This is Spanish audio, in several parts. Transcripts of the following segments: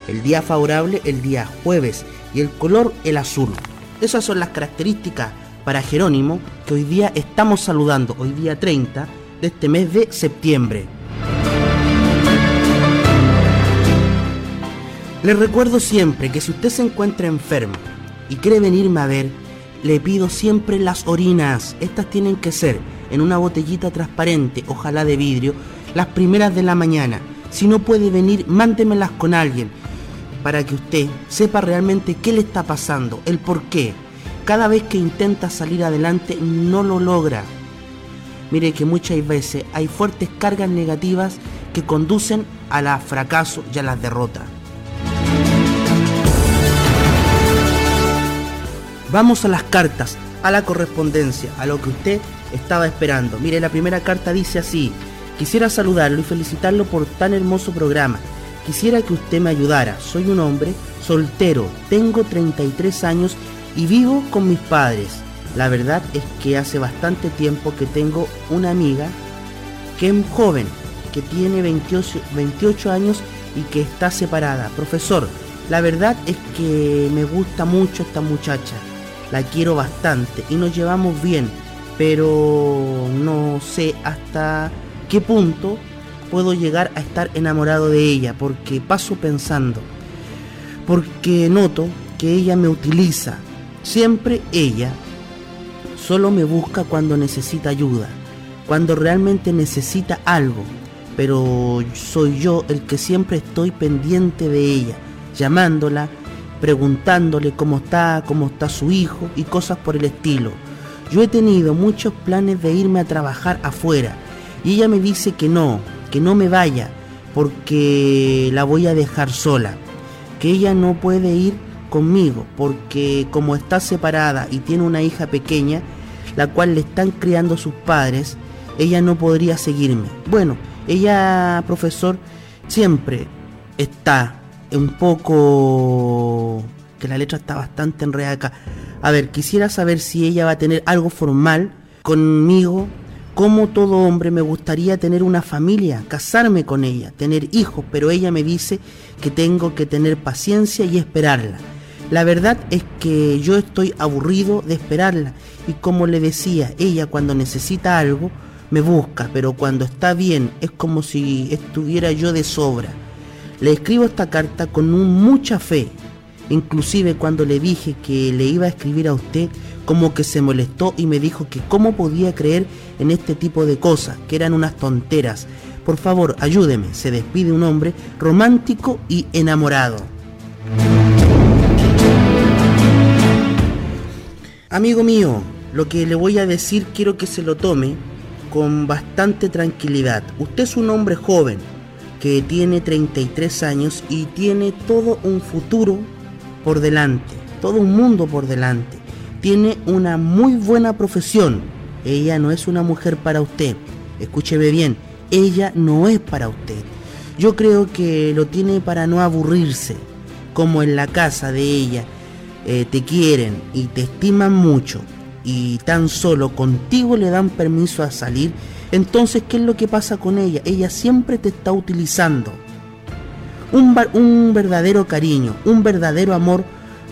el día favorable el día jueves y el color el azul. Esas son las características para Jerónimo que hoy día estamos saludando, hoy día 30 de este mes de septiembre. Les recuerdo siempre que si usted se encuentra enfermo y quiere venirme a ver, le pido siempre las orinas. Estas tienen que ser en una botellita transparente, ojalá de vidrio, las primeras de la mañana. Si no puede venir, mándemelas con alguien para que usted sepa realmente qué le está pasando, el por qué. Cada vez que intenta salir adelante no lo logra. Mire que muchas veces hay fuertes cargas negativas que conducen al fracaso y a las derrotas. Vamos a las cartas, a la correspondencia, a lo que usted estaba esperando. Mire, la primera carta dice así: quisiera saludarlo y felicitarlo por tan hermoso programa. Quisiera que usted me ayudara. Soy un hombre soltero, tengo 33 años y vivo con mis padres. La verdad es que hace bastante tiempo que tengo una amiga que es joven, que tiene 28 años y que está separada. Profesor, la verdad es que me gusta mucho esta muchacha. La quiero bastante y nos llevamos bien, pero no sé hasta qué punto puedo llegar a estar enamorado de ella, porque paso pensando, porque noto que ella me utiliza. Siempre ella solo me busca cuando necesita ayuda, cuando realmente necesita algo, pero soy yo el que siempre estoy pendiente de ella, llamándola, preguntándole cómo está su hijo y cosas por el estilo. Yo he tenido muchos planes de irme a trabajar afuera y ella me dice que no me vaya porque la voy a dejar sola, que ella no puede ir conmigo porque como está separada y tiene una hija pequeña, la cual le están criando sus padres, ella no podría seguirme. Bueno, ella, profesor, siempre está un poco, que la letra está bastante enredada acá. A ver, quisiera saber si ella va a tener algo formal conmigo. Como todo hombre me gustaría tener una familia, casarme con ella, tener hijos, pero ella me dice que tengo que tener paciencia y esperarla. La verdad es que yo estoy aburrido de esperarla y como le decía, ella cuando necesita algo me busca, pero cuando está bien es como si estuviera yo de sobra. Le escribo esta carta con mucha fe, inclusive cuando le dije que le iba a escribir a usted, como que se molestó y me dijo que cómo podía creer en este tipo de cosas, que eran unas tonteras. Por favor, ayúdeme. Se despide un hombre romántico y enamorado. Amigo mío, lo que le voy a decir quiero que se lo tome con bastante tranquilidad. Usted es un hombre joven que tiene 33 años y tiene todo un futuro por delante, todo un mundo por delante. Tiene una muy buena profesión. Ella no es una mujer para usted. Escúcheme bien, ella no es para usted. Yo creo que lo tiene para no aburrirse, como en la casa de ella. Te quieren y te estiman mucho y tan solo contigo le dan permiso a salir. Entonces, ¿qué es lo que pasa con ella? Ella siempre te está utilizando. Un verdadero cariño, un verdadero amor,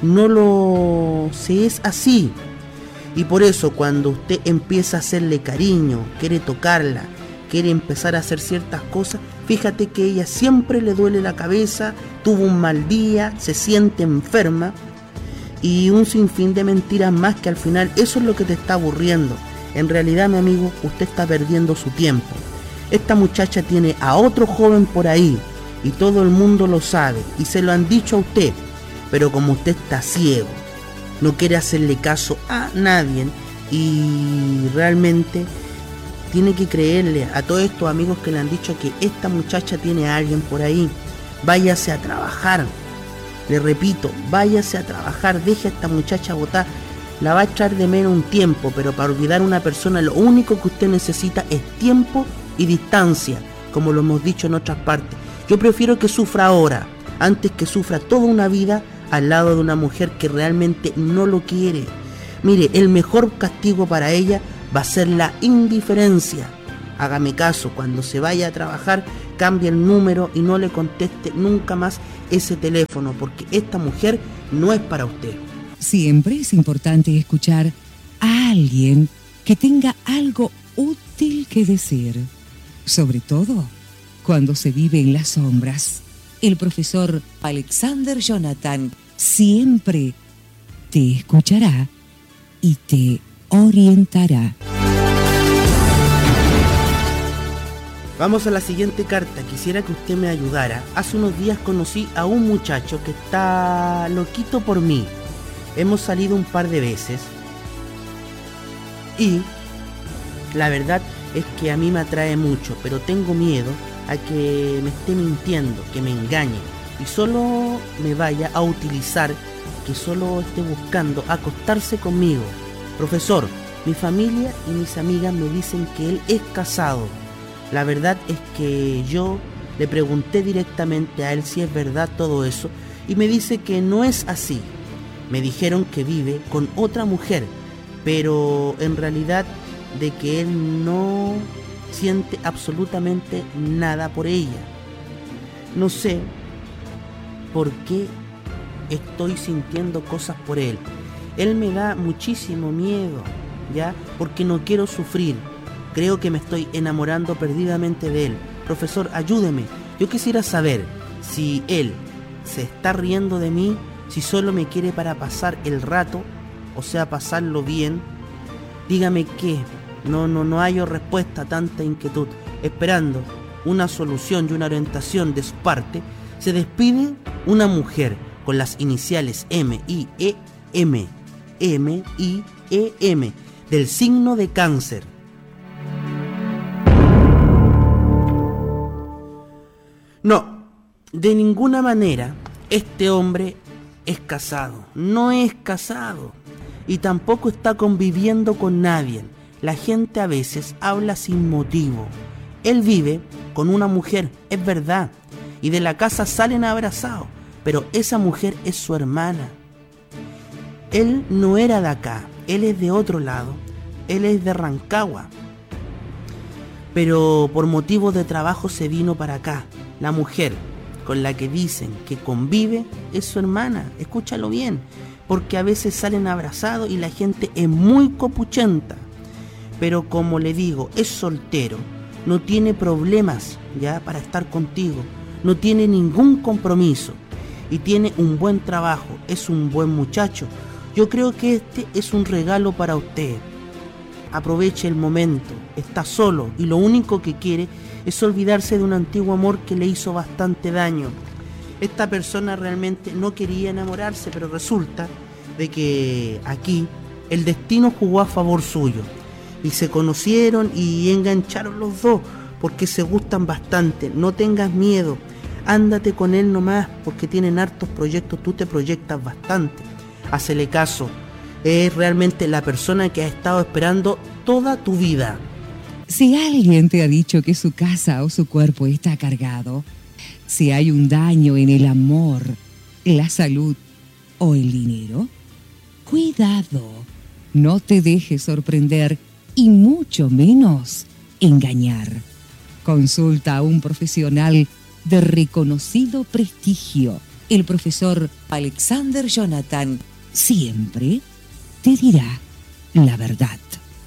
se es así. Y por eso cuando usted empieza a hacerle cariño, quiere tocarla, quiere empezar a hacer ciertas cosas, fíjate que ella siempre le duele la cabeza, tuvo un mal día, se siente enferma y un sinfín de mentiras más que al final eso es lo que te está aburriendo. En realidad, mi amigo, usted está perdiendo su tiempo. Esta muchacha tiene a otro joven por ahí y todo el mundo lo sabe y se lo han dicho a usted, pero como usted está ciego, no quiere hacerle caso a nadie y realmente tiene que creerle a todos estos amigos que le han dicho que esta muchacha tiene a alguien por ahí. Váyase a trabajar, le repito, váyase a trabajar, deje a esta muchacha botar. La va a echar de menos un tiempo, pero para olvidar a una persona lo único que usted necesita es tiempo y distancia, como lo hemos dicho en otras partes. Yo prefiero que sufra ahora, antes que sufra toda una vida al lado de una mujer que realmente no lo quiere. Mire, el mejor castigo para ella va a ser la indiferencia. Hágame caso, cuando se vaya a trabajar, cambie el número y no le conteste nunca más, ese teléfono porque esta mujer no es para usted. Siempre es importante escuchar a alguien que tenga algo útil que decir, sobre todo cuando se vive en las sombras. El profesor Alexander Jonathan siempre te escuchará y te orientará. Vamos a la siguiente carta. Quisiera que usted me ayudara. Hace unos días conocí a un muchacho que está loquito por mí. Hemos salido un par de veces y la verdad es que a mí me atrae mucho, pero tengo miedo a que me esté mintiendo, que me engañe y solo me vaya a utilizar, que solo esté buscando acostarse conmigo. Profesor, mi familia y mis amigas me dicen que él es casado. La verdad es que yo le pregunté directamente a él si es verdad todo eso y me dice que no es así. Me dijeron que vive con otra mujer, pero en realidad de que él no siente absolutamente nada por ella. No sé por qué estoy sintiendo cosas por él. Él me da muchísimo miedo, ¿ya? Porque no quiero sufrir. Creo que me estoy enamorando perdidamente de él. Profesor, ayúdeme. Yo quisiera saber si él se está riendo de mí, si solo me quiere para pasar el rato, o sea, pasarlo bien. Dígame qué. No hallo respuesta a tanta inquietud. Esperando una solución y una orientación de su parte, se despide una mujer con las iniciales M-I-E-M, M-I-E-M, del signo de Cáncer. No, de ninguna manera este hombre es casado, no es casado y tampoco está conviviendo con nadie. La gente a veces habla sin motivo. Él vive con una mujer, es verdad, y de la casa salen abrazados, pero esa mujer es su hermana. Él no era de acá, él es de otro lado, él es de Rancagua, pero por motivos de trabajo se vino para acá. La mujer con la que dicen que convive es su hermana, escúchalo bien, porque a veces salen abrazados y la gente es muy copuchenta, pero como le digo, es soltero, no tiene problemas ya para estar contigo, no tiene ningún compromiso y tiene un buen trabajo, es un buen muchacho. Yo creo que este es un regalo para usted. Aproveche el momento, está solo y lo único que quiere es olvidarse de un antiguo amor que le hizo bastante daño. Esta persona realmente no quería enamorarse, pero resulta de que aquí el destino jugó a favor suyo y se conocieron y engancharon los dos porque se gustan bastante. No tengas miedo, ándate con él nomás porque tienen hartos proyectos, tú te proyectas bastante. Hácele caso, es realmente la persona que has estado esperando toda tu vida. Si alguien te ha dicho que su casa o su cuerpo está cargado, si hay un daño en el amor, la salud o el dinero, cuidado, no te dejes sorprender y mucho menos engañar. Consulta a un profesional de reconocido prestigio. El profesor Alexander Jonathan siempre te dirá la verdad.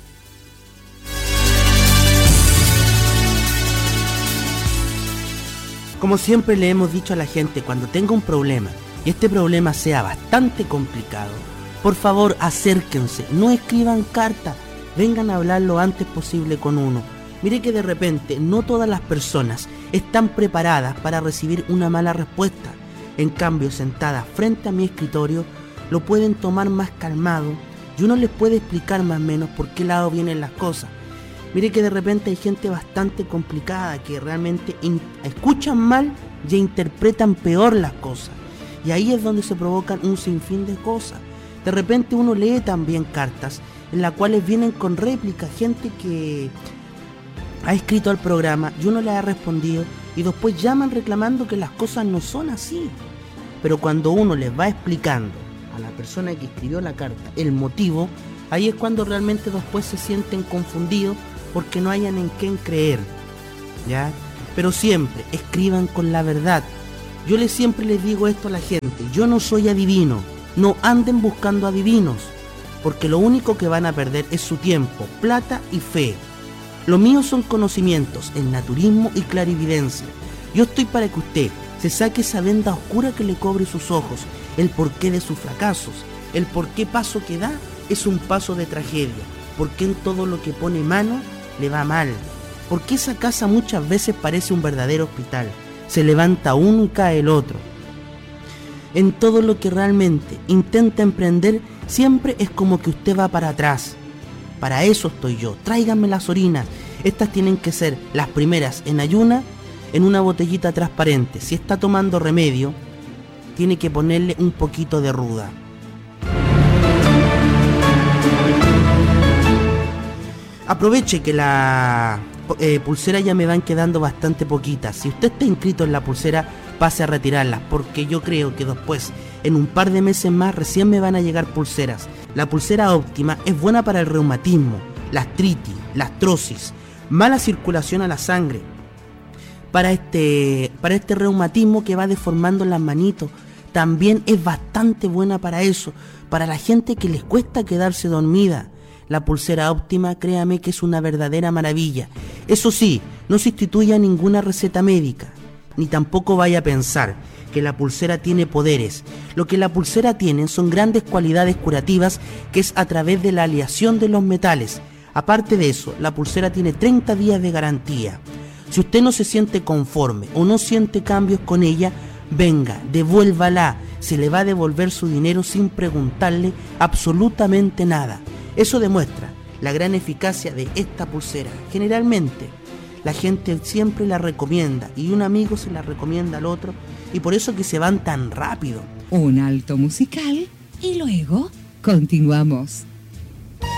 Como siempre le hemos dicho a la gente, cuando tenga un problema y este problema sea bastante complicado, por favor acérquense, no escriban cartas, vengan a hablar lo antes posible con uno. Mire que de repente no todas las personas están preparadas para recibir una mala respuesta. En cambio, sentadas frente a mi escritorio, lo pueden tomar más calmado y uno les puede explicar más o menos por qué lado vienen las cosas. Mire que de repente hay gente bastante complicada que realmente escuchan mal y interpretan peor las cosas. Y ahí es donde se provocan un sinfín de cosas. De repente uno lee también cartas en las cuales vienen con réplicas, gente que ha escrito al programa y uno le ha respondido y después llaman reclamando que las cosas no son así. Pero cuando uno les va explicando a la persona que escribió la carta el motivo, ahí es cuando realmente después se sienten confundidos porque no hayan en quién creer, ¿ya? Pero siempre escriban con la verdad, Yo siempre les digo esto a la gente, yo no soy adivino, no anden buscando adivinos, porque lo único que van a perder es su tiempo, plata y fe. Lo mío son conocimientos en naturismo y clarividencia. Yo estoy para que usted se saque esa venda oscura que le cobre sus ojos, el porqué de sus fracasos, el por qué paso que da es un paso de tragedia, porque en todo lo que pone mano le va mal, porque esa casa muchas veces parece un verdadero hospital, se levanta uno y cae el otro. En todo lo que realmente intenta emprender siempre es como que usted va para atrás. Para eso estoy yo, tráiganme las orinas, estas tienen que ser las primeras en ayuna, en una botellita transparente. Si está tomando remedio, tiene que ponerle un poquito de ruda. Aproveche que la pulsera ya me van quedando bastante poquitas. Si usted está inscrito en la pulsera, pase a retirarlas, porque yo creo que después, en un par de meses más, recién me van a llegar pulseras. La pulsera óptima es buena para el reumatismo, la artritis, la artrosis, mala circulación a la sangre, para este reumatismo que va deformando las manitos. También es bastante buena para eso, para la gente que les cuesta quedarse dormida. La pulsera óptima, créame que es una verdadera maravilla. Eso sí, no sustituye a ninguna receta médica, ni tampoco vaya a pensar que la pulsera tiene poderes. Lo que la pulsera tiene son grandes cualidades curativas, que es a través de la aleación de los metales. Aparte de eso, la pulsera tiene 30 días de garantía. Si usted no se siente conforme o no siente cambios con ella, venga, devuélvala. Se le va a devolver su dinero sin preguntarle absolutamente nada. Eso demuestra la gran eficacia de esta pulsera. Generalmente, la gente siempre la recomienda y un amigo se la recomienda al otro, y por eso que se van tan rápido. Un alto musical y luego continuamos.